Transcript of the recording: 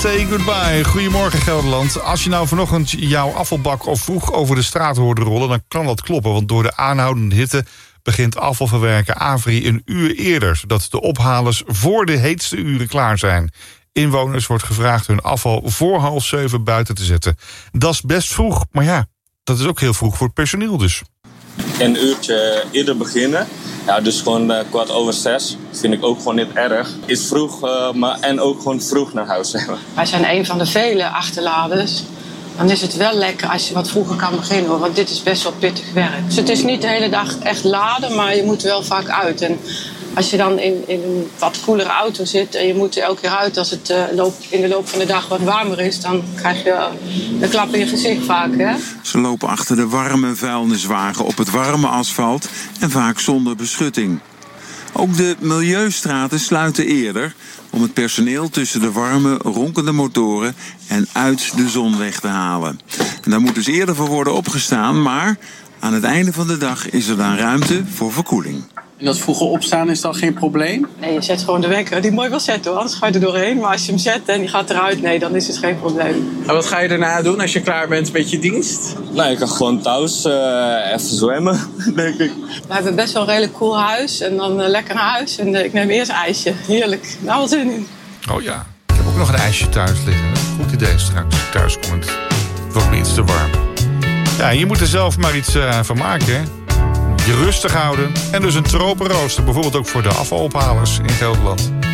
Say Goodbye. Goedemorgen Gelderland. Als je nou vanochtend jouw afvalbak of vroeg over de straat hoorde rollen, dan kan dat kloppen. Want door de aanhoudende hitte begint afvalverwerken AVRI een uur eerder, zodat de ophalers voor de heetste uren klaar zijn. Inwoners wordt gevraagd hun afval voor 6:30 buiten te zetten. Dat is best vroeg, maar ja, dat is ook heel vroeg voor het personeel dus. Een uurtje eerder beginnen. Ja, dus gewoon 6:15. Vind ik ook gewoon niet erg. Is vroeg, maar en ook gewoon vroeg naar huis hebben. Wij zijn een van de vele achterladers. Dan is het wel lekker als je wat vroeger kan beginnen, hoor, want dit is best wel pittig werk. Dus het is niet de hele dag echt laden, maar je moet wel vaak uit. En als je dan in een wat koelere auto zit en je moet er elke keer uit als het in de loop van de dag wat warmer is, dan krijg je een klap in je gezicht vaak, hè? Ze lopen achter de warme vuilniswagen op het warme asfalt en vaak zonder beschutting. Ook de milieustraten sluiten eerder om het personeel tussen de warme, ronkende motoren en uit de zon weg te halen. En daar moet dus eerder voor worden opgestaan, maar aan het einde van de dag is er dan ruimte voor verkoeling. En dat vroege opstaan is dan geen probleem? Nee, je zet gewoon de wekker. Die moet je wel zetten, hoor, anders ga je er doorheen. Maar als je hem zet en die gaat eruit, nee, dan is het geen probleem. En wat ga je daarna doen als je klaar bent met je dienst? Nou, ik kan gewoon thuis even zwemmen, denk ik. We hebben best wel een redelijk cool huis en dan lekker naar huis. En ik neem eerst een ijsje. Heerlijk. Nou, wat zin in. Oh ja, ik heb ook nog een ijsje thuis liggen. Goed idee straks als ik thuis kom. Het wordt me iets te warm. Ja, je moet er zelf maar iets van maken, hè. Je rustig houden. En dus een tropenrooster, bijvoorbeeld ook voor de afvalophalers in Gelderland.